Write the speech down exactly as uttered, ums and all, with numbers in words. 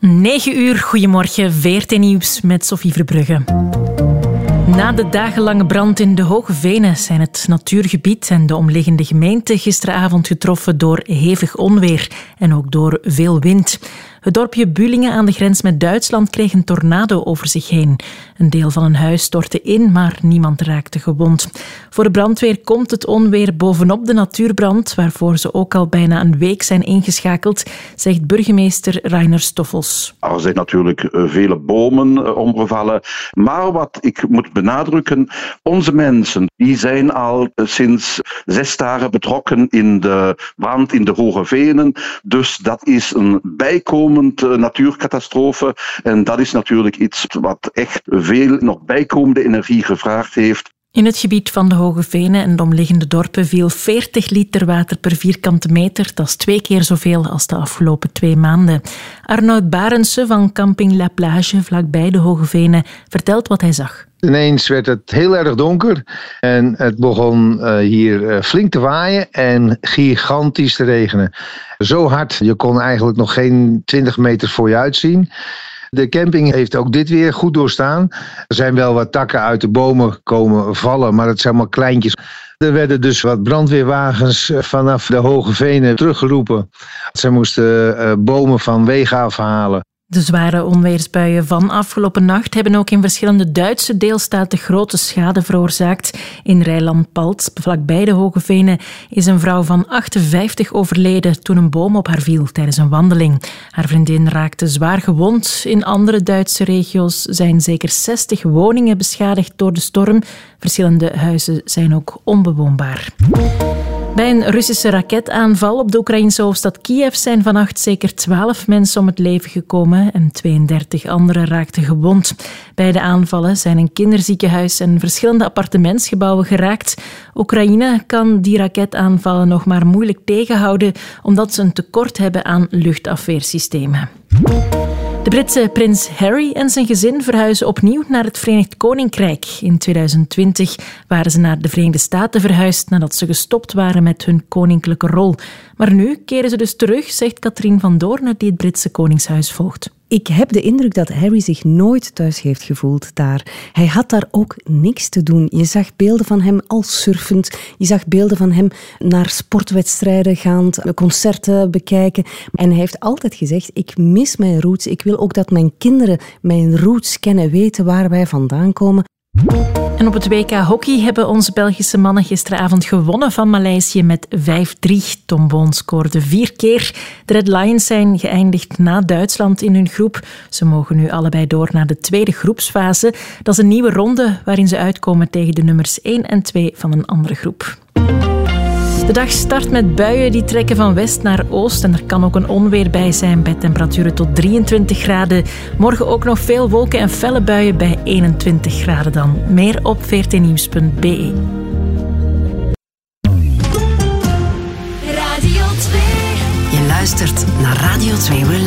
negen uur, goedemorgen, V R T Nieuws met Sophie Verbrugge. Na de dagenlange brand in de Hoge Venen zijn het natuurgebied en de omliggende gemeente gisteravond getroffen door hevig onweer en ook door veel wind. Het dorpje Bulingen aan de grens met Duitsland kreeg een tornado over zich heen. Een deel van een huis stortte in, maar niemand raakte gewond. Voor de brandweer komt het onweer bovenop de natuurbrand, waarvoor ze ook al bijna een week zijn ingeschakeld, zegt burgemeester Rainer Stoffels. Er zijn natuurlijk vele bomen omgevallen, maar wat ik moet benadrukken, onze mensen die zijn al sinds zes dagen betrokken in de brand in de Hoge Venen, dus dat is een bijkomend natuurcatastrofe en dat is natuurlijk iets wat echt veel nog bijkomende energie gevraagd heeft. In het gebied van de Hoge Venen en de omliggende dorpen viel veertig liter water per vierkante meter. Dat is twee keer zoveel als de afgelopen twee maanden. Arnoud Barendse van camping La Plage, vlakbij de Hoge Venen, vertelt wat hij zag. Ineens werd het heel erg donker en het begon uh, hier uh, flink te waaien en gigantisch te regenen. Zo hard, je kon eigenlijk nog geen twintig meter voor je uitzien. De camping heeft ook dit weer goed doorstaan. Er zijn wel wat takken uit de bomen komen vallen, maar het zijn maar kleintjes. Er werden dus wat brandweerwagens vanaf de Hoge Venen teruggeroepen. Ze moesten uh, bomen van wegen afhalen. De zware onweersbuien van afgelopen nacht hebben ook in verschillende Duitse deelstaten grote schade veroorzaakt. In Rijnland-Palts, vlakbij de Hoge Venen, is een vrouw van achtenvijftig overleden toen een boom op haar viel tijdens een wandeling. Haar vriendin raakte zwaar gewond. In andere Duitse regio's zijn zeker zestig woningen beschadigd door de storm. Verschillende huizen zijn ook onbewoonbaar. Bij een Russische raketaanval op de Oekraïnse hoofdstad Kiev zijn vannacht zeker twaalf mensen om het leven gekomen en tweeëndertig anderen raakten gewond. Bij de aanvallen zijn een kinderziekenhuis en verschillende appartementsgebouwen geraakt. Oekraïne kan die raketaanvallen nog maar moeilijk tegenhouden omdat ze een tekort hebben aan luchtafweersystemen. De Britse prins Harry en zijn gezin verhuizen opnieuw naar het Verenigd Koninkrijk. In tweeduizend twintig waren ze naar de Verenigde Staten verhuisd nadat ze gestopt waren met hun koninklijke rol. Maar nu keren ze dus terug, zegt Katrien van Doorne, die het Britse koningshuis volgt. Ik heb de indruk dat Harry zich nooit thuis heeft gevoeld daar. Hij had daar ook niks te doen. Je zag beelden van hem al surfend. Je zag beelden van hem naar sportwedstrijden gaand, concerten bekijken. En hij heeft altijd gezegd, ik mis mijn roots. Ik wil ook dat mijn kinderen mijn roots kennen, weten waar wij vandaan komen. En op het W K hockey hebben onze Belgische mannen gisteravond gewonnen van Maleisië met vijf drie. Tom Boon scoorde vier keer. De Red Lions zijn geëindigd na Duitsland in hun groep. Ze mogen nu allebei door naar de tweede groepsfase. Dat is een nieuwe ronde waarin ze uitkomen tegen de nummers één en twee van een andere groep. De dag start met buien die trekken van west naar oost en er kan ook een onweer bij zijn bij temperaturen tot drieëntwintig graden. Morgen ook nog veel wolken en felle buien bij eenentwintig graden dan. Meer op v r t nieuws punt b e. Radio twee. Je luistert naar Radio twee Relax.